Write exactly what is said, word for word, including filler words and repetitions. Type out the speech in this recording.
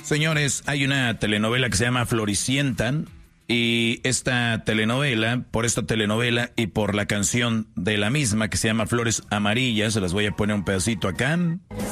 Señores, hay una telenovela que se llama Floricienta. Y esta telenovela, por esta telenovela y por la canción de la misma que se llama Flores Amarillas, se las voy a poner un pedacito acá.